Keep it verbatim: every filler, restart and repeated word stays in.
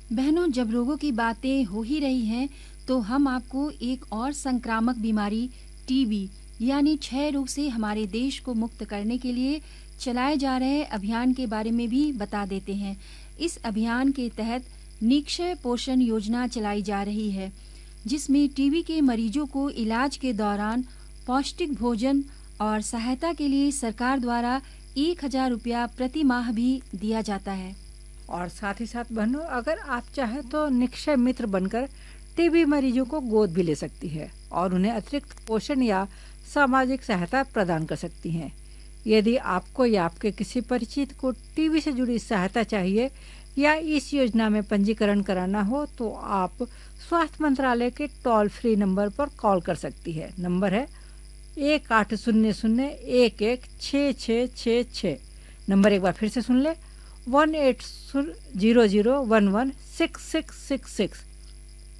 बहनों, जब रोगों की बातें हो ही रही हैं, तो हम आपको एक और संक्रामक बीमारी टीबी यानी क्षय रोग से हमारे देश को मुक्त करने के लिए चलाए जा रहे अभियान के बारे में भी बता देते हैं। इस अभियान के तहत निक्षय पोषण योजना चलाई जा रही है, जिसमें टीबी के मरीजों को इलाज के दौरान पौष्टिक भोजन और सहायता के लिए सरकार द्वारा एक हजार रुपया प्रति माह भी दिया जाता है। और साथ ही साथ बहनों, अगर आप चाहें तो निक्षय मित्र बनकर टीबी मरीजों को गोद भी ले सकती है और उन्हें अतिरिक्त पोषण या सामाजिक सहायता प्रदान कर सकती हैं। यदि आपको या आपके किसी परिचित को टीबी से जुड़ी सहायता चाहिए या इस योजना में पंजीकरण कराना हो, तो आप स्वास्थ्य मंत्रालय के टोल फ्री नंबर पर कॉल कर सकती है। नंबर है एक आठ शून्य शून्य एक एक छः छः छः छः। नंबर एक बार फिर से सुन ले, one eight zero zero one one six six six six.